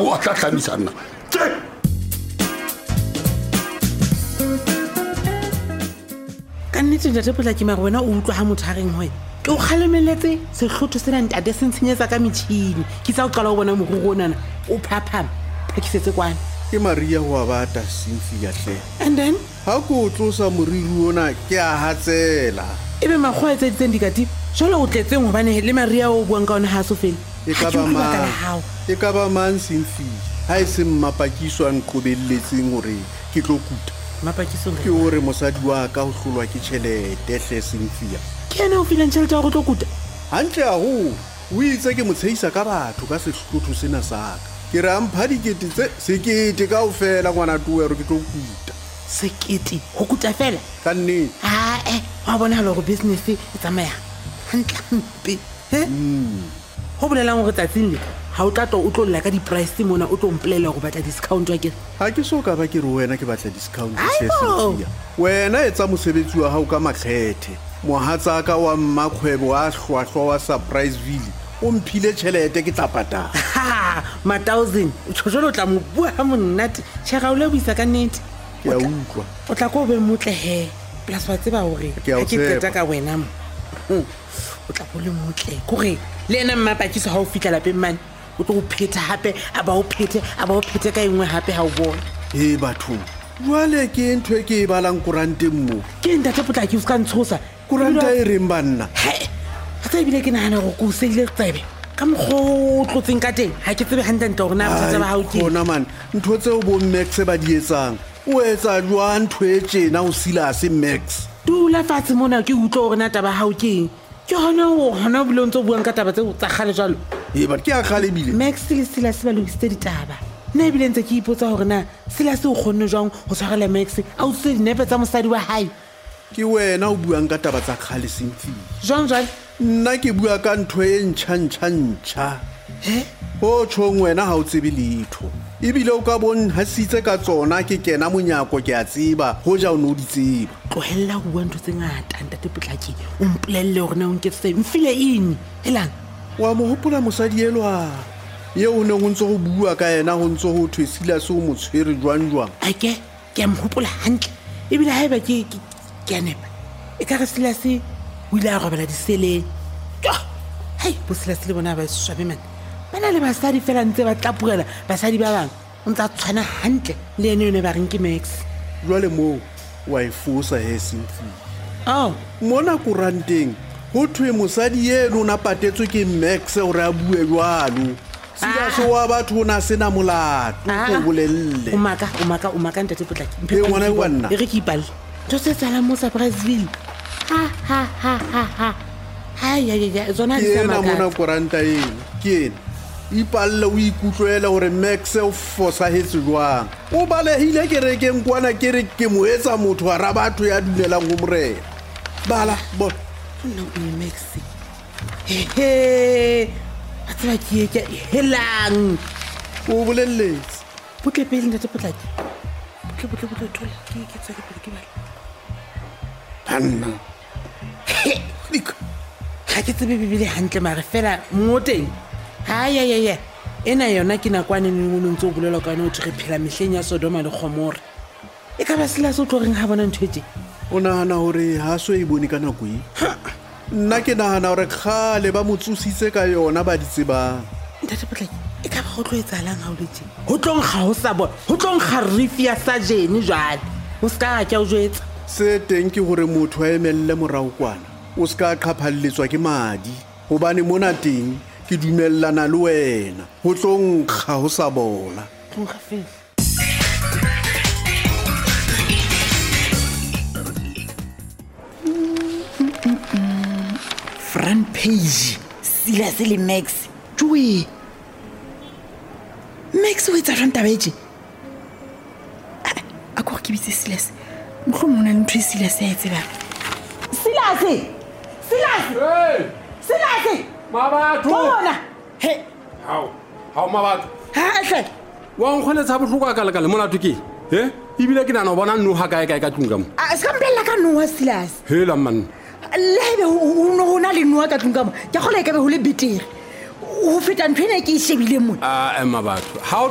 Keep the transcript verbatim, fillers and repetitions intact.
go a tla tlamisa nna tse ka nnete ntate Potlaki mare wena o utlwa ha motho a reng hoye ke o kgalemeletse sehlotho sena ntate se ntshenyetsa ka metšhini ke sa o qala o bona moruro onana o phaphama phakisetse kwana ke Maria ho abata Cynthia hle and then ha ko tlosa moriri ona ke a hatsela ebe makgwa etsa ditseng dikati jalo o tletseng hobane le Maria o buang ka ona ha so fela e ka ba mang e ka ba mang Cynthia ha e se mmapakiswa nqobelletseng hore ke tlo kuta mapakisong ke hore mosadi wa ka ho hlolwa ke tjhelete hle Cynthia ke ena o filang tjhelete ya go tlo kuta hantle a ho o itse ke motshehisa ka batho ka sehlotho sena sa ka ke re ampha dikete tse sekete ka o fela ngwana tuwero ke tlo kuta sekete go kuta fela ka nnete ha eh wa bona hore business e tsamaya hantle mpe he ho bolelang hore tsatsing le ha o tla tlo o tlo lla ka di price mona o tlo mplela go batla discount wa ke ha ke so ka ba ke re wena ke batla discount se Cynthia wena etsa mosebetsi wa hao ka makgethe mohatsaka wa mmakgwebo wa hlwahlwa wa Surpriseville o mphile tjhelete ke tla patala ha ma thousand o tshojolo tla mo bua ha monnate tshega o le buisa ka nnete ke a utlwa o tla go be motle he plus wa tseba hore ha ke tseta ka wena mo o tla go le motle kore le ena mmapakiso ha o fitla lapeng mane o tlo go phetha hape a ba o phethe a ba o phethe ka engwe hape ha o bona he batho jwale ke ntwe ke e balang kuranteng mo ke ntate Potlaki o ska ntshosa kuranta e reng banna he ha tsa bile ke nahana go go seile tsebe ka mokgo tlotseng ka teng ha ke tsebe hantle hore na bothata ba hao ke bona man ntho tseo bo Max ba di etsang o etsa jwang thwetse na o Silas Max dula fatshe mona ke utlwa hore na taba hao ke ke hona o hona bile ntse o buang ka taba tse tsa gale jalo e ba ke a gale bile Max le Silas ba lokisitse ditaba nna ebile ntse ke ipotsa hore na Silas o kgonne jwang go tshwarela Max a o tse dinepe tsa mosadi wa hae ke wena o buang ka taba tsa khale Cynthia jwang jwale nna ke bua ka ntho e ntšha ntšha ntšha he ho tshong wena ha o tsebe letho ebile o ka bon hasitse ka tsona ke kena monyako ke a tseba ho ja o no di tseba tlohella go bua ntho tse ngata ntate Potlaki o mpolelle hore na o nketse mfile ini helang wa mo hopola mosadi elwa ye o ne go ntse go bua ka yena go ntse go thwesila se o mo tshwere jwang jwang ake ke mo hopola hantle ebile haeba ke ke anepa e ka re Silas o ile a robela diseleng hai bo Silas le bona ba swabe man bana le basadi fela ntse ba tlapurela basadi ba bang o ntse a tshwana hantle le ene yone ba reng ke Max jwale mo wa e fosa he Cynthia oh mona kuranteng ho thwe mosadi yeno o na patetswe ke Max o re a bue jwalo Silas wa batho o na sena molato go bolelle o maka o maka o maka ntate Potlaki e ngwana e wanna e re ke ipalle ntho se tsala mo Surpriseville ha ha ha ha ha ha ya ya zona di ke na maka mona kuranta eno ke ena ipalle o ikutlwela hore Max o fosahetse jwang o balehile ke re ke nkwana ke re ke mo etsa motho wa rabatho ya dulelang go morena bala bo no Max he he a tswa ke ke helang o bolelletse putle pele ntate Potlaki putle putle putle thola ke ke tsaka pele ke bala anna lik ha ke tsebe bibele hantle mare fela moteng ha ya ya ya ena yona ke nakwane ne mo ntse o bolela ka no tse re phela mehleng ya Sodoma le Gomora e ka ba Silas o tlo reng ha bona nthwetse o nahana hore ha so e bone ka nako e nna ke nahana hore khale ba motsositse ka yona ba di tsebang ntate Potlaki e ka ba go tlo etsalang ha o le tse ho tlong ga ho sa bona ho tlong ga rifi ya sajene jwale o ska ka o jwetsa se teng ke hore motho a emelle morao kwana o ska qhaphalletswa ke madi hobane mona teng ke dumellana le wena ho tlong ga ho sa bona tlong ga fela front page Silas le Max tjue Max o etsa jwang tabeje a go ke bitse Silas motho mona le ntwe Silas a etsela Silas Silas hey Silas mabatho bona he hao hao mabatho ha hle wa nkgoletsa bohloko ka lekale mona tuke he ibile ke nana bona nno ha kae kae ka tlung ka mo a se ka mpella ka noa Silas hela man lebe o no na le noa ka tlung ka mo ke gola e ka be ho le betere o feta ntwena ke e shebile mo a mabatho ha